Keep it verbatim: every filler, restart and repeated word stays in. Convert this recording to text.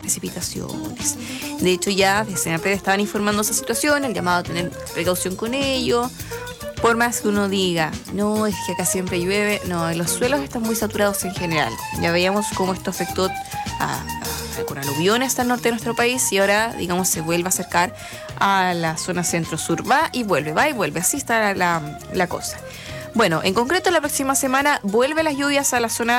precipitaciones. De hecho, ya desde Senapred estaban informando esa situación, el llamado a tener precaución con ello. Por más que uno diga, no, es que acá siempre llueve, no, los suelos están muy saturados en general. Ya veíamos cómo esto afectó a, a, con aluviones al norte de nuestro país y ahora, digamos, se vuelve a acercar a la zona centro-sur. Va y vuelve, va y vuelve, así está la, la, la cosa. Bueno, en concreto la próxima semana vuelven las lluvias a la zona